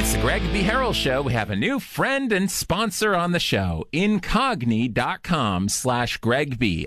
It's the Greg B. Harrell Show. We have a new friend and sponsor on the show. Incogni.com/Greg B.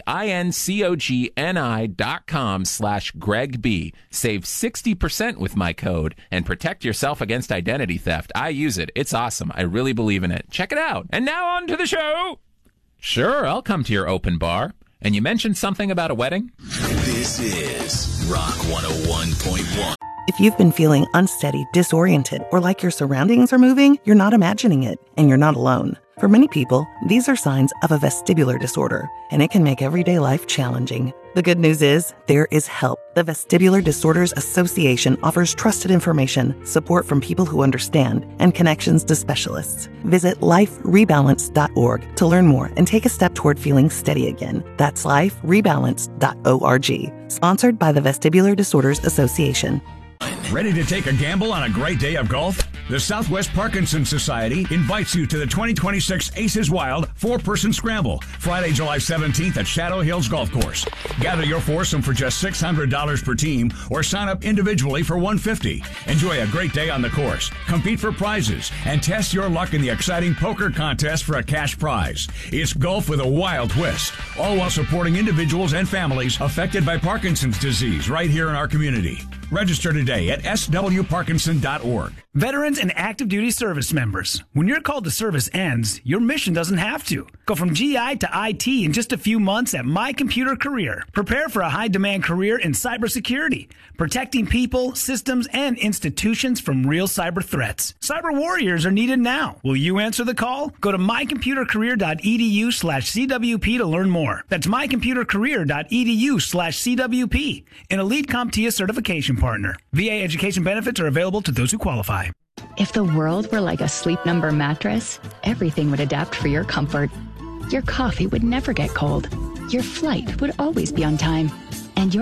INCOGNI.com/Greg B. Save 60% with my code and protect yourself against identity theft. I use it. It's awesome. I really believe in it. Check it out. And now on to the show. Sure, I'll come to your open bar. And you mentioned something about a wedding? This is Rock 101.1. If you've been feeling unsteady, disoriented, or like your surroundings are moving, you're not imagining it, and you're not alone. For many people, these are signs of a vestibular disorder, and it can make everyday life challenging. The good news is, there is help. The Vestibular Disorders Association offers trusted information, support from people who understand, and connections to specialists. Visit liferebalance.org to learn more and take a step toward feeling steady again. That's liferebalance.org. Sponsored by the Vestibular Disorders Association. Ready to take a gamble on a great day of golf? The Southwest Parkinson Society invites you to the 2026 Aces Wild 4-Person Scramble, Friday, July 17th at Shadow Hills Golf Course. Gather your foursome for just $600 per team or sign up individually for $150. Enjoy a great day on the course, compete for prizes, and test your luck in the exciting poker contest for a cash prize. It's golf with a wild twist, all while supporting individuals and families affected by Parkinson's disease right here in our community. Register today at swparkinson.org. Veterans and active duty service members, when your call to service ends, your mission doesn't have to. Go from GI to IT in just a few months at My Computer Career. Prepare for a high-demand career in cybersecurity, protecting people, systems, and institutions from real cyber threats. Cyber warriors are needed now. Will you answer the call? Go to mycomputercareer.edu/CWP to learn more. That's mycomputercareer.edu/CWP, an Elite CompTIA certification partner. VA education benefits are available to those who qualify. If the world were like a Sleep Number mattress, everything would adapt for your comfort. Your coffee would never get cold. Your flight would always be on time.